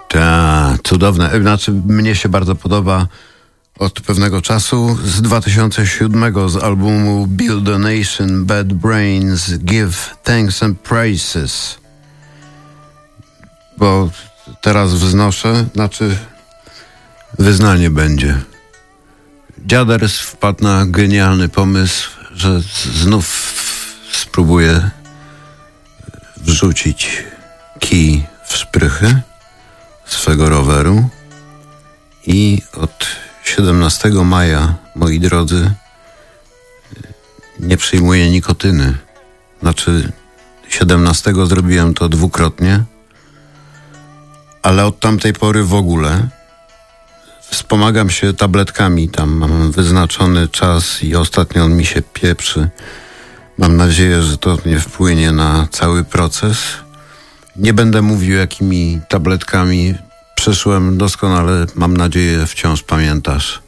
Ta, cudowne. Znaczy, mnie się bardzo podoba od pewnego czasu. Z 2007 z albumu Build a Nation, Bad Brains, Give Thanks and Praises. Bo teraz wznoszę, wyznanie będzie. Dziaders wpadł na genialny pomysł, że znów spróbuje wrzucić kij w szprychy swego roweru i od 17 maja, moi drodzy, nie przyjmuję nikotyny. 17 zrobiłem to dwukrotnie, ale od tamtej pory w ogóle wspomagam się tabletkami. Tam mam wyznaczony czas i ostatnio on mi się pieprzy. Mam nadzieję, że to nie wpłynie na cały proces. Nie będę mówił, jakimi tabletkami przyszłem. Doskonale, mam nadzieję, wciąż pamiętasz.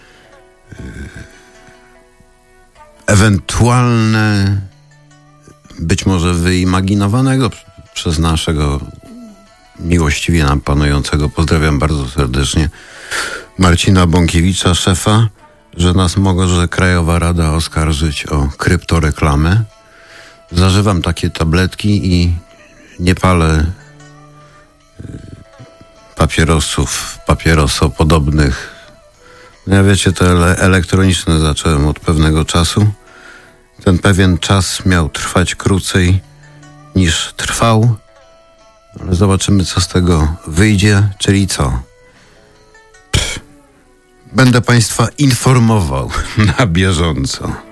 Ewentualne, być może wyimaginowanego przez naszego miłościwie nam panującego, pozdrawiam bardzo serdecznie, Marcina Bąkiewicza, szefa, że nas może Krajowa Rada oskarżyć o kryptoreklamę. Zażywam takie tabletki i nie palę papierosopodobnych. Ja wiecie, te elektroniczne zacząłem od pewnego czasu. Ten pewien czas miał trwać krócej niż trwał, ale zobaczymy, co z tego wyjdzie, czyli co? Będę Państwa informował na bieżąco.